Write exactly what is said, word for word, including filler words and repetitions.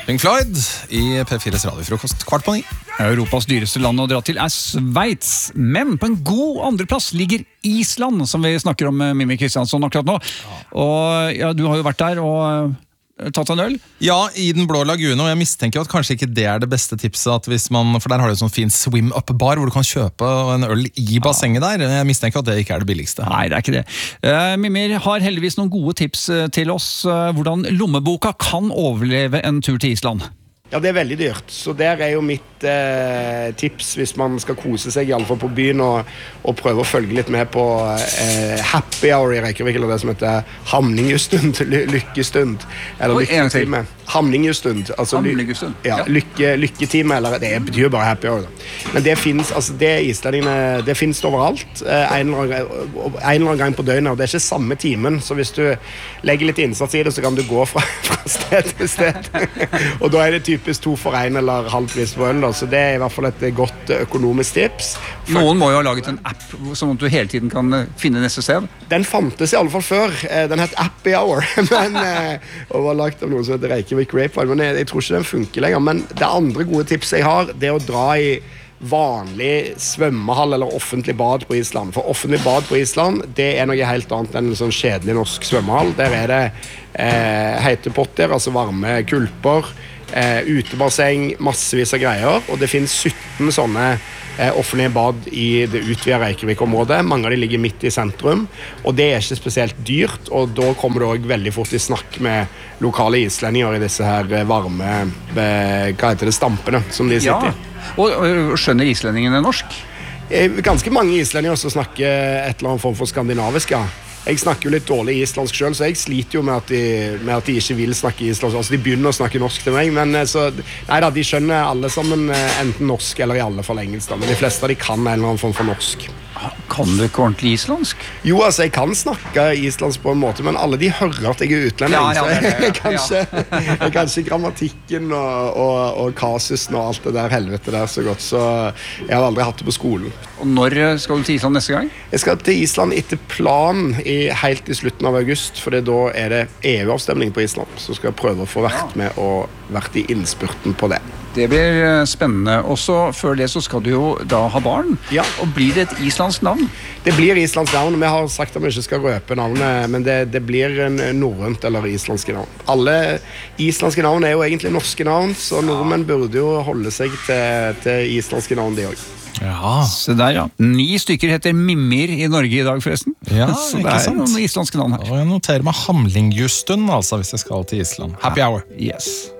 Pink Floyd i P fires radiofrokost kvart på ni. Europas dyreste land å dra til er Sveits, men på en god andreplass ligger Island, som vi snakker om Mimmi Kristiansson akkurat nå. Og ja, du har jo vært der og tatt en øl? Ja, i den blå lagune, og jeg mistenker at kanskje ikke det er det beste tipset, at hvis man, for der har du en sånn fin swim-up-bar, hvor du kan kjøpe en øl i bassenget der. Jeg mistenker at det ikke er det billigste. Nei, det er ikke det. Uh, Mimir har heldigvis noen gode tips til oss, uh, hvordan lommeboka kan overleve en tur til Island. Ja, det er veldig dyrt, så der er jo mitt eh, tips hvis man skal kose seg i alle fall på byen og, og prøve å følge litt med på eh, happy hour i Reykjavik, eller det som heter hamningjustund, ly lykkestund, eller lykketime. Hamningjustund, altså ly ja, lykke, lykketime, eller det betyr bare happy hour. Da. Men det finnes, altså det islendingene, det finnes overalt, eh, en, eller annen, en eller annen gang på døgnet, og det er ikke samme timen, så hvis du legger litt innsats i det, så kan du gå fra, fra sted til sted, og da er det typisk to for en eller halv pris på øl, så det er i hvert fall et godt økonomisk tips. Noen må jo ha laget en app, sånn at du hele tiden kan finne neste sted. Den fantes i alle fall før. Den het Happy Hour, men, og var lagt av noen som heter Reykjavik Grapevine, men jeg, jeg tror ikke den funker lenger. Men det andre gode tipset jeg har, det er å dra i vanlig svømmehall eller offentlig bad på Island. For offentlig bad på Island, det er noe helt annet enn en sånn kjedelig norsk svømmehall. Der er det eh, heitepotter, altså varme kulper, Eh, utebasseng, massevis av greier, og det finnes sytten sånne eh, offentlige bad i det utvidede Reykjavik-området. Mange av de ligger midt i sentrum, og det er ikke spesielt dyrt, og da kommer du også veldig fort i snakk med lokale islendinger i disse her varme, eh, hva heter det, stampene som de sitter i. Ja, og, og skjønner islendingene norsk? Eh, ganske mange islendinger som snakker et eller annet form for skandinavisk, ja. Jeg snakker jo litt dårlig islandsk selv, så jeg sliter jo med at de, med at de ikke vil snakke islandsk. Altså, de begynner å snakke norsk til meg, men så, nei da, de skjønner alle sammen enten norsk eller i alle fall engelsk. Da. Men de fleste av de kan en eller annen form for norsk. Kan du ikke ordentlig islandsk? Jo, altså, jeg kan snakke islandsk på en måte, men alle de hører at jeg er utlending. Ja, ja, ja, ja, ja. Så jeg kan ikke, jeg kan ikke grammatikken og, og, og kasusen og alt det der helvete der så godt, så jeg har aldri hatt det på skolen. Og når skal du til Island neste gang? Jeg skal til Island etter planen i, helt i slutten av august, for da er det E U-avstemning på Island, så skal jeg prøve å få vært med og vært i innspurten på det. Det blir spennende. Også før det så skal du jo da ha barn. Ja. Og blir det et islandsk navn? Det blir islandsk navn. Vi har sagt at vi ikke skal røpe navnet, men det, det blir en norrønt eller islandske navn. Alle islandske navn er jo egentlig norske navn, så nordmenn burde jo holde seg til, til islandske navn de også. Ja. Så der, ja. Ni stykker heter Mimir i Norge i dag, forresten. Ja, så det er noen islandske navn her. Og jeg noterer meg Hamlingjustund, altså, hvis jeg skal til Island. Happy hour. Yes.